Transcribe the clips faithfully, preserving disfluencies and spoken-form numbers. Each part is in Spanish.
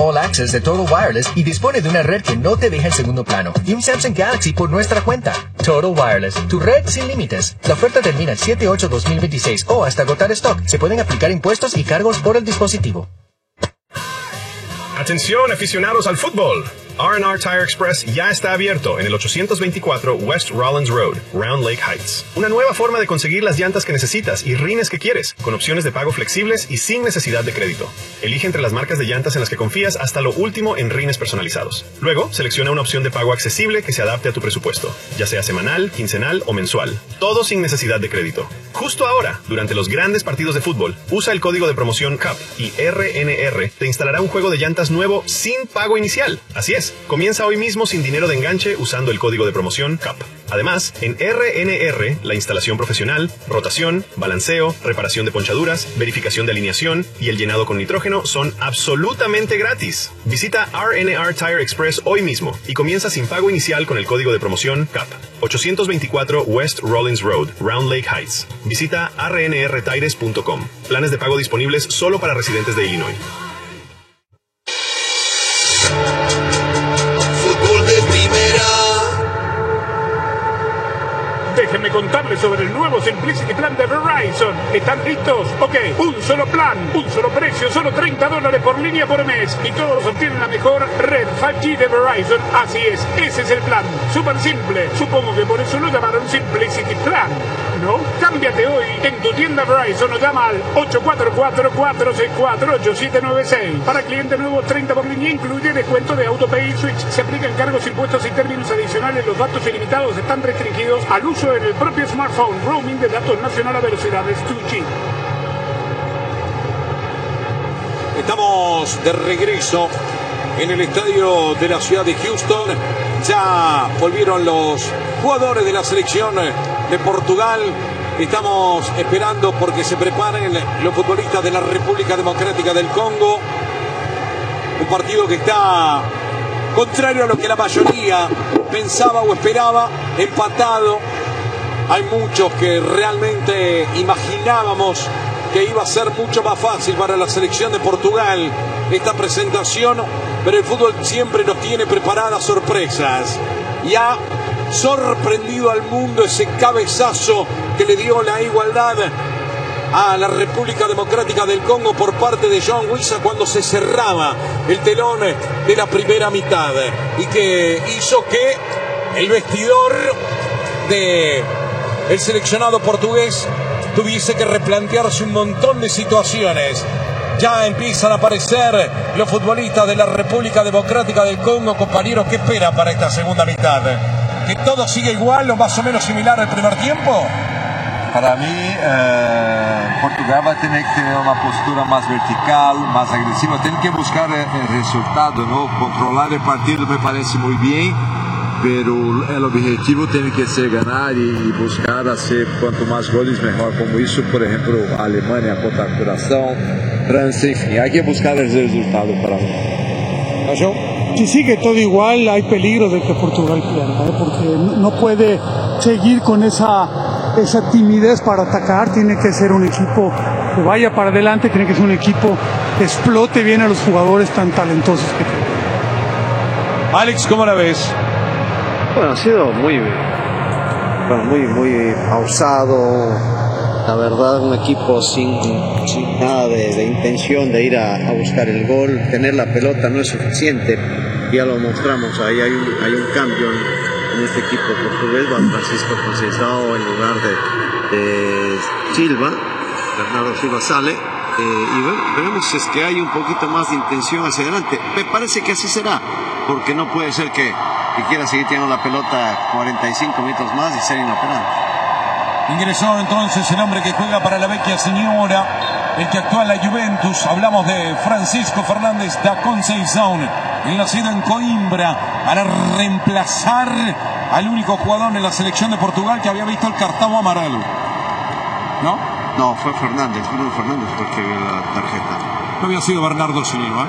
All Access de Total Wireless y dispone de una red que no te deja en segundo plano y un Samsung Galaxy por nuestra cuenta. Total Wireless, tu red sin límites. La oferta termina el siete ocho dos mil veintiséis o hasta agotar stock. Se pueden aplicar impuestos y cargos por el dispositivo. Atención aficionados al fútbol. R and R Tire Express ya está abierto en el ochocientos veinticuatro West Rollins Road, Round Lake Heights. Una nueva forma de conseguir las llantas que necesitas y rines que quieres, con opciones de pago flexibles y sin necesidad de crédito. Elige entre las marcas de llantas en las que confías hasta lo último en rines personalizados. Luego, selecciona una opción de pago accesible que se adapte a tu presupuesto, ya sea semanal, quincenal o mensual. Todo sin necesidad de crédito. Justo ahora, durante los grandes partidos de fútbol, usa el código de promoción C U P y R N R te instalará un juego de llantas nuevo sin pago inicial. Así es. Comienza hoy mismo sin dinero de enganche usando el código de promoción C U P. Además, en R N R, la instalación profesional, rotación, balanceo, reparación de ponchaduras, verificación de alineación y el llenado con nitrógeno son absolutamente gratis. Visita R N R Tire Express hoy mismo y comienza sin pago inicial con el código de promoción C U P. ochocientos veinticuatro West Rollins Road, Round Lake Heights. Visita r n r tires punto com. Planes de pago disponibles solo para residentes de Illinois. Déjenme contarles sobre el nuevo Simplicity Plan de Verizon. ¿Están listos? Ok, un solo plan, un solo precio, solo treinta dólares por línea por mes. Y todos obtienen la mejor red cinco G de Verizon. Así es, ese es el plan. Súper simple. Supongo que por eso lo llamaron Simplicity Plan, ¿no? Cámbiate hoy en tu tienda Verizon o llama al ocho cuatro cuatro, cuatro seis cuatro, ocho siete nueve seis. Para clientes nuevos, treinta por línea, incluye descuento de AutoPay y Switch. Se aplican cargos, impuestos y términos adicionales. Los datos ilimitados están restringidos al uso en el propio smartphone. Roaming de datos nacional a velocidades dos G. Estamos de regreso en el estadio de la ciudad de Houston. Ya volvieron los jugadores de la selección de Portugal. Estamos esperando porque se preparen los futbolistas de la República Democrática del Congo. Un partido que está contrario a lo que la mayoría pensaba o esperaba. Empatado. Hay muchos que realmente imaginábamos que iba a ser mucho más fácil para la selección de Portugal esta presentación, pero el fútbol siempre nos tiene preparadas sorpresas. Y ha sorprendido al mundo ese cabezazo que le dio la igualdad a la República Democrática del Congo por parte de John Wissa cuando se cerraba el telón de la primera mitad y que hizo que el vestidor de el seleccionado portugués tuviese que replantearse un montón de situaciones. Ya empiezan a aparecer los futbolistas de la República Democrática del Congo. Compañeros, ¿qué espera para esta segunda mitad? ¿Que todo siga igual o más o menos similar al primer tiempo? Para mí, eh, Portugal va a tener que tener una postura más vertical, más agresiva. Tiene que buscar el, el resultado, ¿no? Controlar el partido me parece muy bien, pero el objetivo tiene que ser ganar y buscar hacer cuanto más goles mejor, como hizo por ejemplo Alemania contra Corazón, Francia, en fin, hay que buscar el resultado para mí. ¿Yo? Si sigue todo igual, hay peligro de que Portugal pierda, ¿eh? Porque no puede seguir con esa, esa timidez para atacar. Tiene que ser un equipo que vaya para adelante, tiene que ser un equipo que explote bien a los jugadores tan talentosos que tiene. Alex, ¿cómo la ves? Bueno, ha sido muy, bueno, muy, muy pausado. La verdad, un equipo sin, sin nada de, de intención de ir a, a buscar el gol. Tener la pelota no es suficiente. Ya lo mostramos, ahí hay un, hay un cambio en, en este equipo portugués. Juan Francisco Conceição en lugar de, de Silva. Bernardo Silva sale. Eh, y bueno, veremos si es que hay un poquito más de intención hacia adelante. Me parece que así será, porque no puede ser que, que quiera seguir teniendo la pelota cuarenta y cinco minutos más y ser inoperante. Ingresó entonces el hombre que juega para la Vecchia Signora, el que actúa en la Juventus. Hablamos de Francisco Fernández da Conceição, el nacido en Coimbra, para reemplazar al único jugador en la selección de Portugal que había visto el cartón amarelo, ¿no? No, fue Fernández, Bruno Fernández fue el que vio la tarjeta. No había sido Bernardo Silva.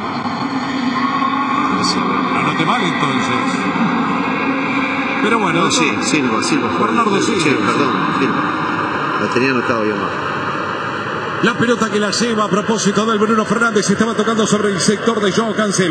Sí. Anote mal entonces. Pero bueno. No, sí, Silva, Silva fue. Bernardo Silva. Sí, perdón, Silva. Lo tenía anotado yo mal. La pelota que la lleva a propósito del Bruno Fernández estaba tocando sobre el sector de João Cancelo.